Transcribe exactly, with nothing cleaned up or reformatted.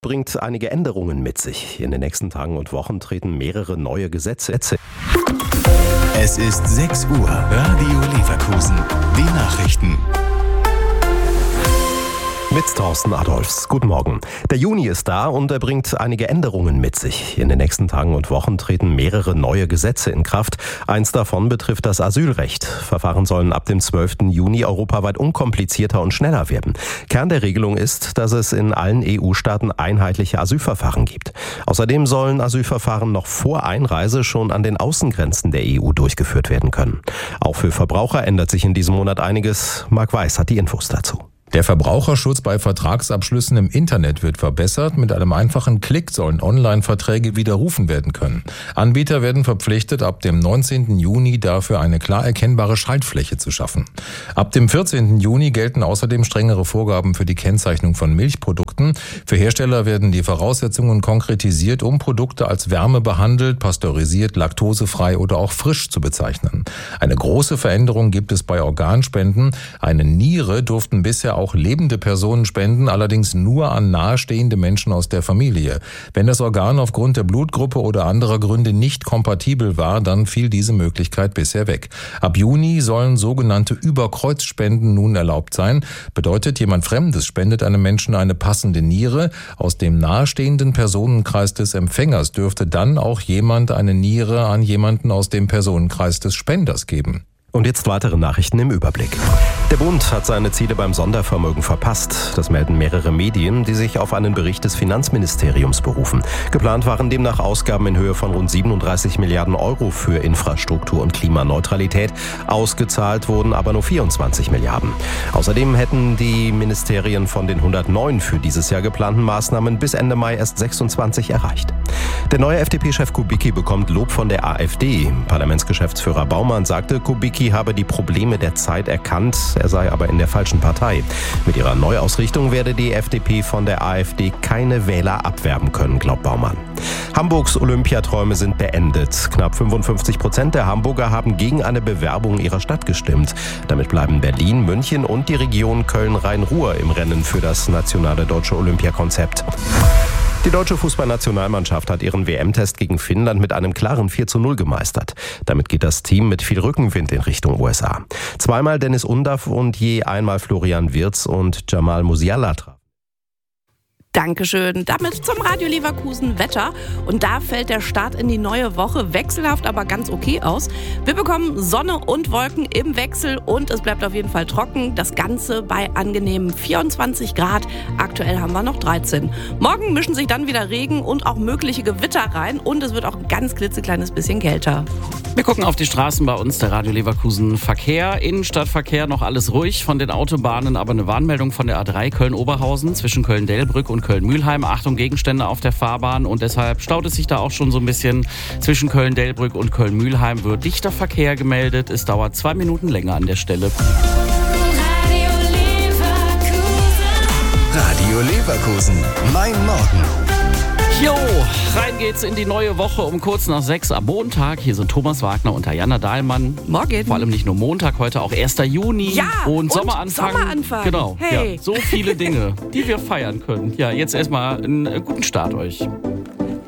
bringt einige Änderungen mit sich. In den nächsten Tagen und Wochen treten mehrere neue Gesetze. Es ist sechs Uhr. Radio Leverkusen. Die Nachrichten. Mit Thorsten Adolfs. Guten Morgen. Der Juni ist da und er bringt einige Änderungen mit sich. In den nächsten Tagen und Wochen treten mehrere neue Gesetze in Kraft. Eins davon betrifft das Asylrecht. Verfahren sollen ab dem zwölften Juni europaweit unkomplizierter und schneller werden. Kern der Regelung ist, dass es in allen E U-Staaten einheitliche Asylverfahren gibt. Außerdem sollen Asylverfahren noch vor Einreise schon an den Außengrenzen der E U durchgeführt werden können. Auch für Verbraucher ändert sich in diesem Monat einiges. Marc Weiß hat die Infos dazu. Der Verbraucherschutz bei Vertragsabschlüssen im Internet wird verbessert. Mit einem einfachen Klick sollen Online-Verträge widerrufen werden können. Anbieter werden verpflichtet, ab dem neunzehnten Juni dafür eine klar erkennbare Schaltfläche zu schaffen. Ab dem vierzehnten Juni gelten außerdem strengere Vorgaben für die Kennzeichnung von Milchprodukten. Für Hersteller werden die Voraussetzungen konkretisiert, um Produkte als wärmebehandelt, pasteurisiert, laktosefrei oder auch frisch zu bezeichnen. Eine große Veränderung gibt es bei Organspenden. Eine Niere durften bisher auch lebende Personen spenden, allerdings nur an nahestehende Menschen aus der Familie. Wenn das Organ aufgrund der Blutgruppe oder anderer Gründe nicht kompatibel war, dann fiel diese Möglichkeit bisher weg. Ab Juni sollen sogenannte Überkreuzspenden nun erlaubt sein. Bedeutet, jemand Fremdes spendet einem Menschen eine passende Niere. Aus dem nahestehenden Personenkreis des Empfängers dürfte dann auch jemand eine Niere an jemanden aus dem Personenkreis des Spenders geben. Und jetzt weitere Nachrichten im Überblick. Der Bund hat seine Ziele beim Sondervermögen verpasst. Das melden mehrere Medien, die sich auf einen Bericht des Finanzministeriums berufen. Geplant waren demnach Ausgaben in Höhe von rund siebenunddreißig Milliarden Euro für Infrastruktur und Klimaneutralität. Ausgezahlt wurden aber nur vierundzwanzig Milliarden. Außerdem hätten die Ministerien von den hundertneun für dieses Jahr geplanten Maßnahmen bis Ende Mai erst sechsundzwanzig erreicht. Der neue F D P-Chef Kubicki bekommt Lob von der AfD. Parlamentsgeschäftsführer Baumann sagte, Kubicki habe die Probleme der Zeit erkannt, er sei aber in der falschen Partei. Mit ihrer Neuausrichtung werde die F D P von der AfD keine Wähler abwerben können, glaubt Baumann. Hamburgs Olympiaträume sind beendet. Knapp fünfundfünfzig Prozent der Hamburger haben gegen eine Bewerbung ihrer Stadt gestimmt. Damit bleiben Berlin, München und die Region Köln-Rhein-Ruhr im Rennen für das nationale deutsche Olympiakonzept. Die deutsche Fußballnationalmannschaft hat ihren W M-Test gegen Finnland mit einem klaren vier zu null gemeistert. Damit geht das Team mit viel Rückenwind in Richtung U S A. Zweimal Dennis Undav und je einmal Florian Wirtz und Jamal Musiala trafen. Dankeschön. Damit zum Radio Leverkusen Wetter. Und da fällt der Start in die neue Woche wechselhaft, aber ganz okay aus. Wir bekommen Sonne und Wolken im Wechsel und es bleibt auf jeden Fall trocken. Das Ganze bei angenehmen vierundzwanzig Grad. Aktuell haben wir noch dreizehn. Morgen mischen sich dann wieder Regen und auch mögliche Gewitter rein und es wird auch ein ganz klitzekleines bisschen kälter. Wir gucken auf die Straßen bei uns, der Radio Leverkusen Verkehr. Innenstadtverkehr noch alles ruhig, von den Autobahnen aber eine Warnmeldung von der A drei Köln-Oberhausen zwischen Köln-Delbrück und Köln-Mühlheim. Achtung, Gegenstände auf der Fahrbahn und deshalb staut es sich da auch schon so ein bisschen. Zwischen Köln-Delbrück und Köln-Mühlheim wird dichter Verkehr gemeldet. Es dauert zwei Minuten länger an der Stelle. Radio Leverkusen. Radio Leverkusen. Mein Morgen. Jo, rein geht's in die neue Woche um kurz nach sechs am Montag. Hier sind Thomas Wagner und Diana Dahlmann. Morgen. Vor allem nicht nur Montag, heute auch erster Juni. Ja, und, und Sommeranfang. Sommeranfang. Genau, hey. ja, so viele Dinge, die wir feiern können. Ja, jetzt erstmal einen guten Start euch.